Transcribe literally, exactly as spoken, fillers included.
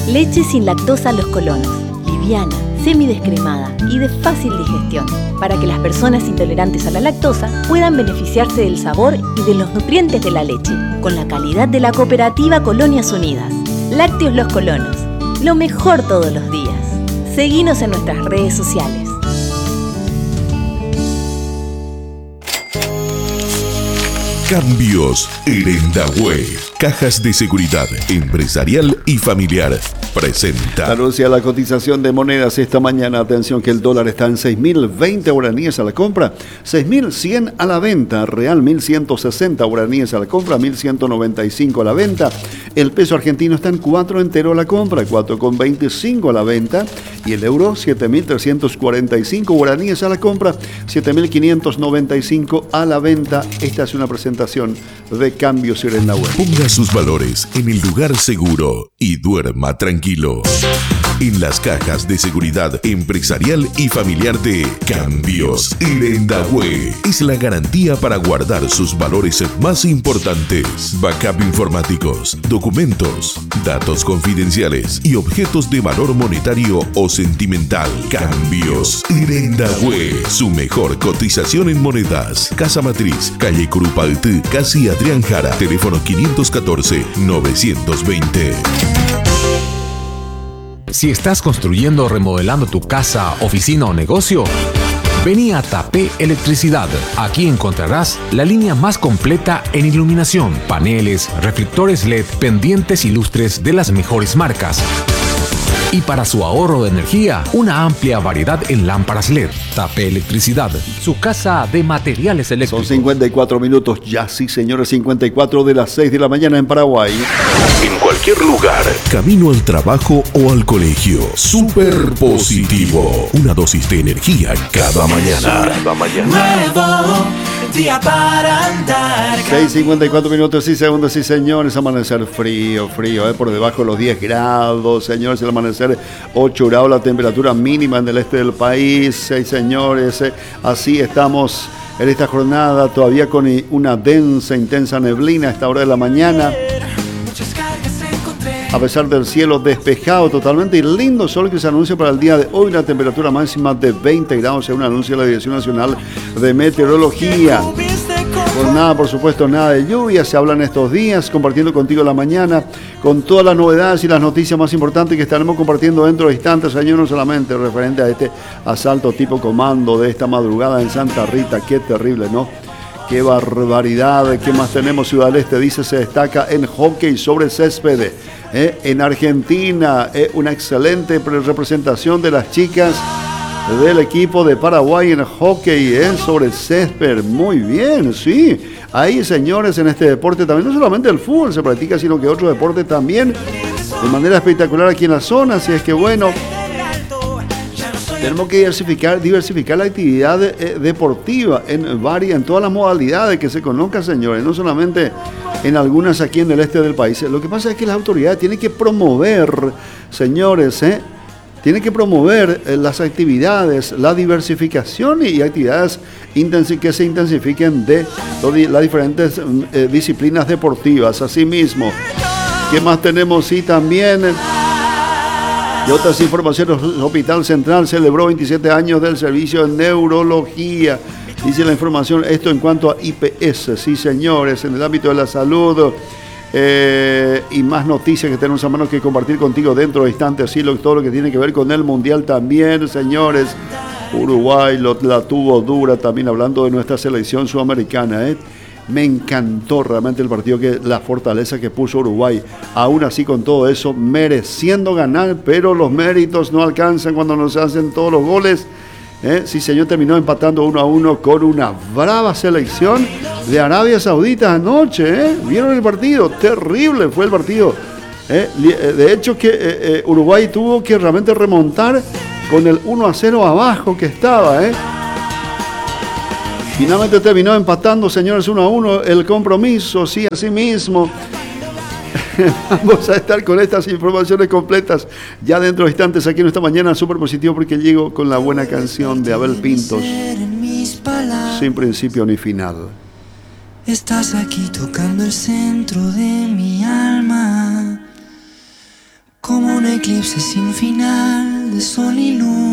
Leche sin lactosa Los Colonos. Liviana, semidescremada y de fácil digestión, para que las personas intolerantes a la lactosa puedan beneficiarse del sabor y de los nutrientes de la leche, con la calidad de la cooperativa Colonias Unidas. Lácteos Los Colonos, lo mejor todos los días. Seguinos en nuestras redes sociales. Cambios Erendahue. Cajas de seguridad empresarial y familiar. Presenta. Anuncia la cotización de monedas esta mañana. Atención que el dólar está en seis mil veinte guaraníes a la compra, seis mil cien a la venta. Real mil ciento sesenta guaraníes a la compra, mil ciento noventa y cinco a la venta. El peso argentino está en cuatro entero a la compra, cuatro con veinticinco a la venta. Y el euro, siete mil trescientos cuarenta y cinco guaraníes a la compra, siete mil quinientos noventa y cinco a la venta. Esta es una presentación de Cambios Erendahue. Ponga sus valores en el lugar seguro y duerma tranquilo. En las cajas de seguridad empresarial y familiar de Cambios Erendahue es la garantía para guardar sus valores más importantes: backup informáticos, documentos, datos confidenciales y objetos de valor monetario o sentimental. Cambios Erendahue, su mejor cotización en monedas. Casa Matriz, calle Curupaltí, casi Adrián Jara. Teléfono quinientos catorce, novecientos veinte. Si estás construyendo o remodelando tu casa, oficina o negocio, vení a Tapé Electricidad. Aquí encontrarás la línea más completa en iluminación, paneles, reflectores L E D, pendientes y lustres de las mejores marcas. Y para su ahorro de energía, una amplia variedad en lámparas L E D. Tapé Electricidad, su casa de materiales eléctricos. Son cincuenta y cuatro minutos ya, sí señores, cincuenta y cuatro de las seis de la mañana en Paraguay. En cualquier lugar, camino al trabajo o al colegio. Super positivo. Una dosis de energía cada mañana. Cada mañana. Nuevo día para andar. seis cincuenta y cuatro minutos y segundos, sí señores. Amanecer frío, frío, eh, por debajo de los diez grados, señores. El amanecer ocho grados, la temperatura mínima en el este del país. seis señores, eh, así estamos en esta jornada, todavía con una densa, intensa neblina a esta hora de la mañana. A pesar del cielo despejado totalmente y lindo sol que se anuncia para el día de hoy, la temperatura máxima de veinte grados, según anuncia la Dirección Nacional de Meteorología. Pues nada, por supuesto, nada de lluvia, se hablan estos días, compartiendo contigo la mañana, con todas las novedades y las noticias más importantes que estaremos compartiendo dentro de instantes, señor, no solamente referente a este asalto tipo comando de esta madrugada en Santa Rita. Qué terrible, ¿no? Qué barbaridad. ¿Qué más tenemos? Ciudad del Este, dice, se destaca en hockey sobre césped. ¿Eh? En Argentina, eh, una excelente representación de las chicas del equipo de Paraguay en hockey ¿eh? sobre césped. Muy bien, sí. Ahí, señores, en este deporte también, no solamente el fútbol se practica, sino que otro deporte también, de manera espectacular aquí en la zona. Así es que, bueno, tenemos que diversificar, diversificar la actividad eh, deportiva en varias, en todas las modalidades que se conozcan, señores, no solamente en algunas aquí en el este del país. Lo que pasa es que las autoridades tienen que promover, señores, eh, tienen que promover eh, las actividades, la diversificación y, y actividades intensi- que se intensifiquen de las diferentes eh, disciplinas deportivas. Asimismo, ¿qué más tenemos? Sí, también... Y otras informaciones, el Hospital Central celebró veintisiete años del servicio de neurología. Dice la información, esto en cuanto a I P S, sí señores, en el ámbito de la salud. Eh, y más noticias que tenemos a mano que compartir contigo dentro de instantes, así lo, todo lo que tiene que ver con el Mundial también, señores. Uruguay lo, la tuvo dura también, hablando de nuestra selección sudamericana, ¿eh? Me encantó realmente el partido, que la fortaleza que puso Uruguay. Aún así, con todo eso, mereciendo ganar, pero los méritos no alcanzan cuando nos hacen todos los goles. ¿Eh? Sí, señor, terminó empatando uno a uno con una brava selección de Arabia Saudita anoche. ¿eh? ¿Vieron el partido? Terrible fue el partido. ¿eh? De hecho, que eh, eh, Uruguay tuvo que realmente remontar con el uno a cero abajo que estaba, ¿eh? Finalmente terminó empatando, señores, uno a uno el compromiso, sí, así mismo. Vamos a estar con estas informaciones completas ya dentro de instantes aquí en esta mañana súper positivo, porque llego con la buena canción de Abel Pintos, Sin Principio ni Final. Estás aquí tocando el centro de mi alma. Con como un eclipse sin final de sol y luna.